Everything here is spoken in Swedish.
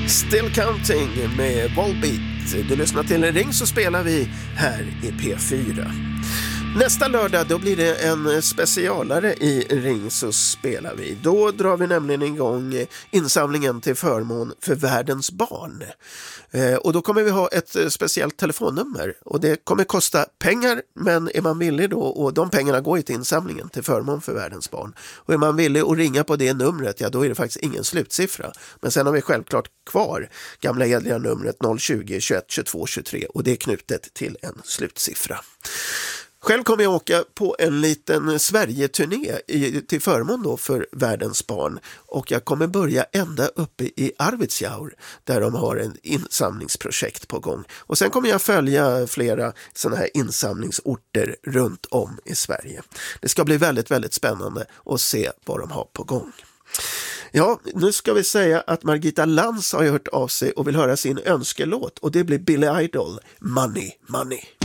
Still Counting med Volbeat. Du lyssnar till en ring så spelar vi här i P4. Nästa lördag då blir det en specialare i ring så spelar vi. Då drar vi nämligen igång insamlingen till förmån för världens barn. Och då kommer vi ha ett speciellt telefonnummer och det kommer kosta pengar, men är man villig då, och de pengarna går ju till insamlingen till förmån för världens barn. Och är man villig att ringa på det numret, ja då är det faktiskt ingen slutsiffra. Men sen har vi självklart kvar gamla edliga numret 020 21 22 23 och det är knutet till en slutsiffra. Själv kommer jag åka på en liten Sverige-turné till förmån då för världens barn och jag kommer börja ända uppe i Arvidsjaur där de har en insamlingsprojekt på gång. Och sen kommer jag följa flera sådana här insamlingsorter runt om i Sverige. Det ska bli väldigt, väldigt spännande att se vad de har på gång. Ja, nu ska vi säga att Margita Lantz har hört av sig och vill höra sin önskelåt och det blir Billy Idol, Money, Money.